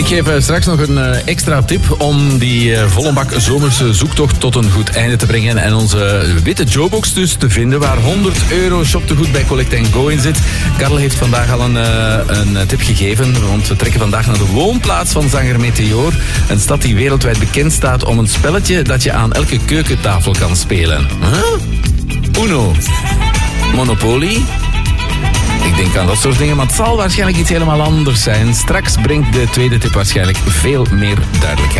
Ik geef straks nog een extra tip om die volle bak zomerse zoektocht tot een goed einde te brengen en onze witte Joebox dus te vinden waar €100 shoptegoed bij Collect & Go in zit. Karel heeft vandaag al een tip gegeven, want we trekken vandaag naar de woonplaats van zanger Meteor. Een stad die wereldwijd bekend staat om een spelletje dat je aan elke keukentafel kan spelen. Uno. Monopoly. Ik denk aan dat soort dingen, maar het zal waarschijnlijk iets helemaal anders zijn. Straks brengt de tweede tip waarschijnlijk veel meer duidelijkheid.